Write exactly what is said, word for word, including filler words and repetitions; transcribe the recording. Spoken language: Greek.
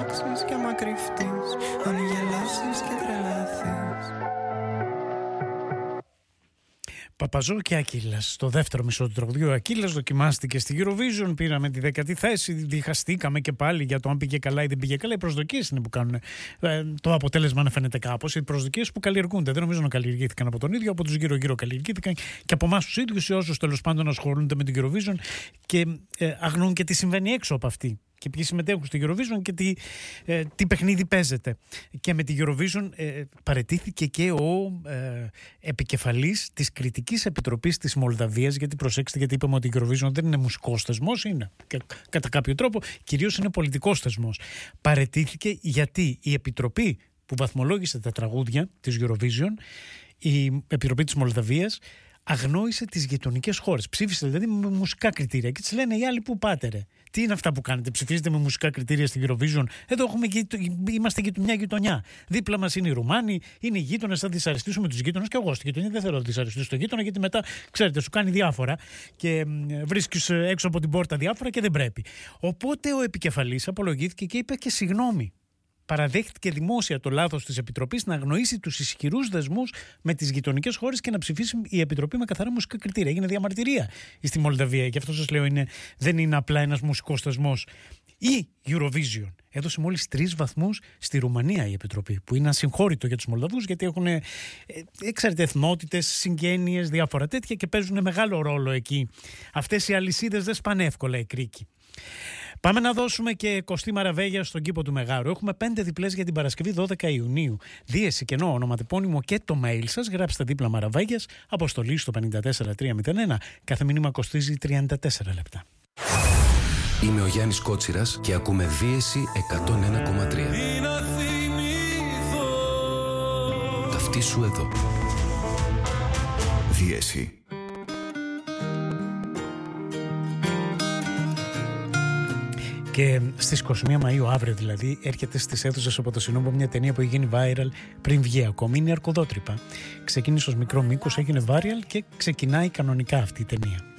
αλλάξεις και άμα κρυφτείς, αν γελάσεις και τρελαθείς. Παπαζό και Ακύλας. Στο δεύτερο μισό του τραγουδιού, ο Ακύλας δοκιμάστηκε στη Eurovision. Πήραμε τη δέκατη θέση. Διχαστήκαμε και πάλι για το αν πήγε καλά ή δεν πήγε καλά. Οι προσδοκίες είναι που κάνουν ε, το αποτέλεσμα να φαίνεται κάπως. Οι προσδοκίες που καλλιεργούνται. Δεν νομίζω να καλλιεργήθηκαν από τον ίδιο, από τους γύρω-γύρω καλλιεργήθηκαν και από εμάς τους ίδιους ή όσους τέλος πάντων ασχολούνται με την Eurovision και ε, αγνοούν και τι συμβαίνει έξω από αυτή. Και ποιοι συμμετέχουν στη Eurovision και τι, ε, τι παιχνίδι παίζεται. Και με τη Eurovision ε, παραιτήθηκε και ο ε, επικεφαλής της Κριτικής Επιτροπής της Μολδαβίας. Γιατί προσέξτε, γιατί είπαμε ότι η Eurovision δεν είναι μουσικός θεσμός, είναι και, κατά κάποιο τρόπο κυρίως είναι πολιτικός θεσμός. Παραιτήθηκε γιατί η Επιτροπή που βαθμολόγησε τα τραγούδια της Eurovision, η Επιτροπή της Μολδαβίας, αγνόησε τις γειτονικές χώρες. Ψήφισε δηλαδή με μουσικά κριτήρια. Και της λένε οι άλλοι πού πάτε ρε. Τι είναι αυτά που κάνετε, ψηφίζετε με μουσικά κριτήρια στην Eurovision. Εδώ έχουμε, είμαστε και μια γειτονιά. Δίπλα μας είναι οι Ρουμάνοι, είναι οι γείτονες. Θα δυσαρεστήσουμε τους γείτονες. Και εγώ στη γειτονιά δεν θέλω να δυσαρεστήσω τον γείτονα, γιατί μετά, ξέρετε, σου κάνει διάφορα και βρίσκεις έξω από την πόρτα διάφορα και δεν πρέπει. Οπότε ο επικεφαλής απολογήθηκε και είπε και συγγνώμη. Παραδέχτηκε δημόσια το λάθος της Επιτροπής να αγνοήσει τους ισχυρούς δεσμούς με τις γειτονικές χώρες και να ψηφίσει η Επιτροπή με καθαρά μουσικά κριτήρια. Έγινε διαμαρτυρία στη Μολδαβία και αυτό σας λέω είναι, δεν είναι απλά ένας μουσικός θεσμός. Η Eurovision έδωσε μόλις τρεις βαθμούς στη Ρουμανία η Επιτροπή, που είναι ασυγχώρητο για τους Μολδαβούς, γιατί έχουν, ε, ξέρετε, εθνότητες, συγγένειες, διάφορα τέτοια και παίζουν μεγάλο ρόλο εκεί. Αυτές οι αλυσίδες δεν σπάνε εύκολα οι κρίκοι. Πάμε να δώσουμε και Κωστή Μαραβέγια στον κήπο του Μεγάρου. Έχουμε πέντε διπλές για την Παρασκευή δώδεκα Ιουνίου. Δίεση, κενό, ονοματεπώνυμο και το mail σας. Γράψτε δίπλα Μαραβέγιας, αποστολή στο πέντε τέσσερα τρία μηδέν ένα. Κάθε μήνυμα κοστίζει τριάντα τέσσερα λεπτά. Είμαι ο Γιάννης Κότσιρας και ακούμε Δίεση εκατόν ένα κόμμα τρία. Ταυτίσου εδώ. Δίεση. Και στις είκοσι μία Μαΐου, αύριο δηλαδή, έρχεται στις αίθουσες από το Συνόμπο μια ταινία που έχει γίνει viral πριν βγει ακόμη. Είναι η Αρκουδότρυπα. Ξεκίνησε ως μικρό μήκος, έγινε viral και ξεκινάει κανονικά αυτή η ταινία.